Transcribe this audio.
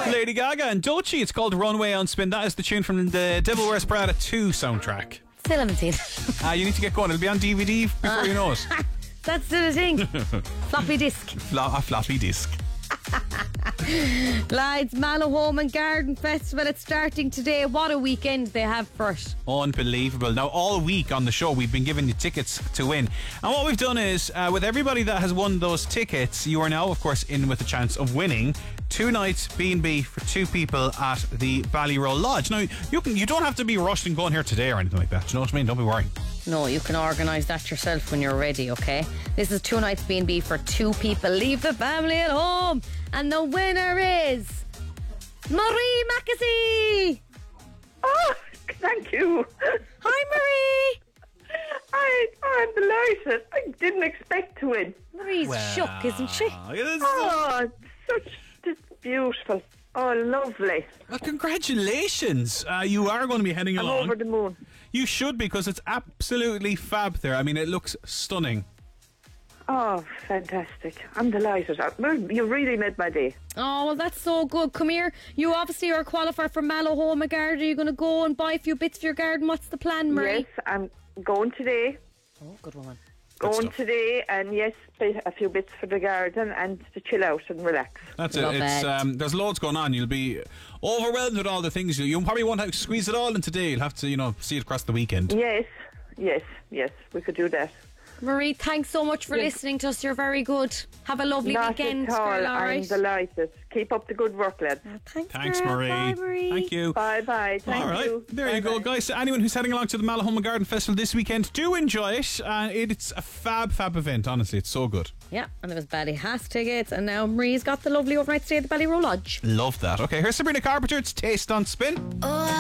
Lady Gaga and Dolce. It's called Runway on Spin. That is the tune from the Devil Wears Prada 2 soundtrack. Still haven't seen it. You need to get going. It'll be on DVD before you know it. That's still a thing. Floppy disk. A floppy disk. Lads, Mallow Home and Garden Festival, it's starting today. What a weekend they have for it. Unbelievable. Now, all week on the show, we've been giving you tickets to win. And what we've done is, with everybody that has won those tickets, you are now, of course, in with a chance of winning 2 nights B&B for 2 people at the Ballyroll Lodge. Now, you don't have to be rushed and going here today or anything like that. Do you know what I mean? Don't be worrying. No, you can organise that yourself when you're ready, okay? This is 2 nights B&B for 2 people. Leave the family at home. And the winner is Marie Mackesy. Oh, thank you. Hi, Marie. I'm delighted. I didn't expect to win. Marie's shook, isn't she? Oh, it's beautiful. Oh, lovely. Well, congratulations. You are going to be heading along. I'm over the moon. You should, because it's absolutely fab there. I mean, it looks stunning. Oh, fantastic. I'm delighted. You really made my day. Oh, well, that's so good. Come here. You obviously are a qualifier for Mallow Home and Garden. Are you going to go and buy a few bits for your garden? What's the plan, Marie? Yes, I'm going today. Oh, good woman. Going today, and yes, buy a few bits for the garden and to chill out and relax. That's it. It's there's loads going on. You'll be overwhelmed with all the things. You probably won't have to squeeze it all in today. You'll have to, see it across the weekend. Yes. We could do that. Marie, thanks so much for listening to us. You're very good. Have a lovely weekend, at all. girl, all right? I'm delighted. Keep up the good work, lads. Thanks, girl. Marie. Bye, Marie. Thank you. Bye. Thank all right. you. There you go, guys. Anyone who's heading along to the Mallow Home and Garden Festival this weekend, do enjoy it. It's a fab event, honestly. It's so good. Yeah, and there was Ballyhass tickets, and now Marie's got the lovely overnight stay at the Ballyroll Lodge. Love that. Okay, here's Sabrina Carpenter. It's Taste on Spin. Oh,